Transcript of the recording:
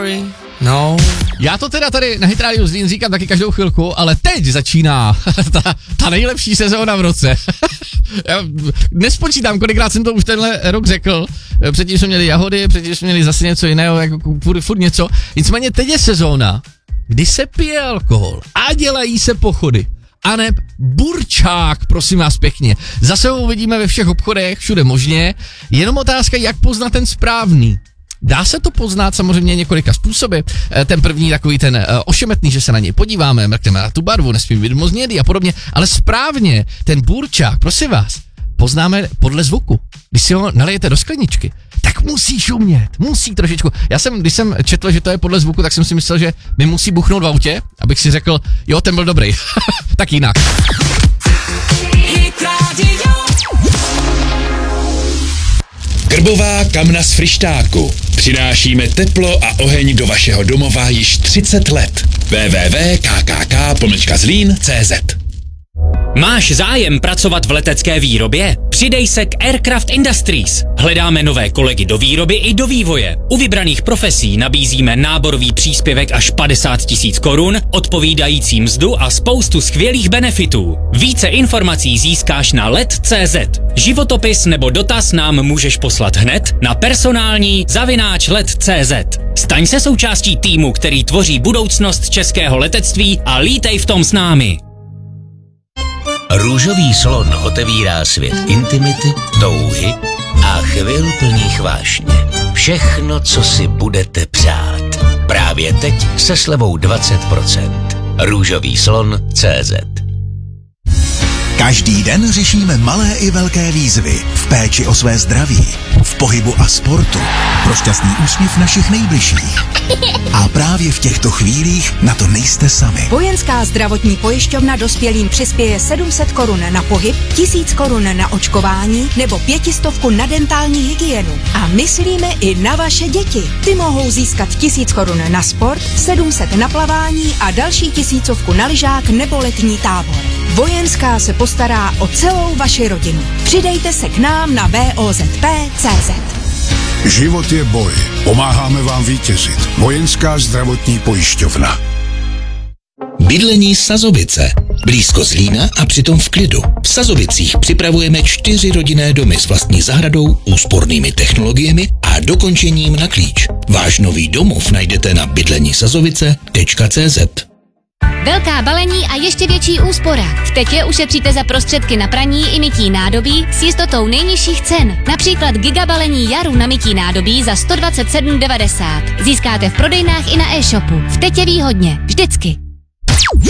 No. Já to teda tady na Hit Radio Zlín říkám taky každou chvilku, ale teď začíná ta nejlepší sezóna v roce. Já nespočítám, kolikrát jsem to už tenhle rok řekl. Předtím jsme měli jahody, předtím jsme měli zase něco jiného, jako furt něco. Nicméně teď je sezóna, kdy se pije alkohol a dělají se pochody. A ne burčák, prosím vás pěkně. Zase ho uvidíme ve všech obchodech, všude možně. Jenom otázka, jak poznat ten správný. Dá se to poznat samozřejmě několika způsoby. Ten první takový ten ošemetný, že se na něj podíváme, mrkneme na tu barvu, nesmí být moc hnědý a podobně, ale správně ten burčák, prosím vás, poznáme podle zvuku. Když si ho nalijete do skleničky, tak musí šumět, musí trošičku. Když jsem četl, že to je podle zvuku, tak jsem si myslel, že mi musí buchnout v autě, abych si řekl, jo, ten byl dobrý. Tak jinak. Grbová kamna z Fryštáku. Přinášíme teplo a oheň do vašeho domova již 30 let. www.kkk.zlín.cz. Máš zájem pracovat v letecké výrobě? Přidej se k Aircraft Industries. Hledáme nové kolegy do výroby i do vývoje. U vybraných profesí nabízíme náborový příspěvek až 50 000 korun, odpovídající mzdu a spoustu skvělých benefitů. Více informací získáš na let.cz. Životopis nebo dotaz nám můžeš poslat hned na personální@let.cz. Staň se součástí týmu, který tvoří budoucnost českého letectví a lítej v tom s námi. Růžový slon otevírá svět intimity, touhy a chvil plných vášně. Všechno, co si budete přát. Právě teď se slevou 20%. Růžový slon.cz. Každý den řešíme malé i velké výzvy v péči o své zdraví, v pohybu a sportu, pro šťastný úsměv našich nejbližších. A právě v těchto chvílích na to nejste sami. Vojenská zdravotní pojišťovna dospělým přispěje 700 korun na pohyb, 1000 korun na očkování nebo 500 na dentální hygienu. A myslíme i na vaše děti. Ty mohou získat 1000 korun na sport, 700 na plavání a další 1000 na lyžák nebo letní tábor. Vojenská se postará o celou vaši rodinu. Přidejte se k nám na VOZP.cz. Život je boj. Pomáháme vám vítězit. Vojenská zdravotní pojišťovna. Bydlení Sazovice. Blízko Zlína a přitom v klidu. V Sazovicích připravujeme 4 rodinné domy s vlastní zahradou, úspornými technologiemi a dokončením na klíč. Váš nový domov najdete na bydlenisazovice.cz. Velká balení a ještě větší úspora. V Tetě ušetříte za prostředky na praní i mytí nádobí s jistotou nejnižších cen. Například gigabalení Jaru na mytí nádobí za 127,90. Získáte v prodejnách i na e-shopu. V Tetě výhodně. Vždycky.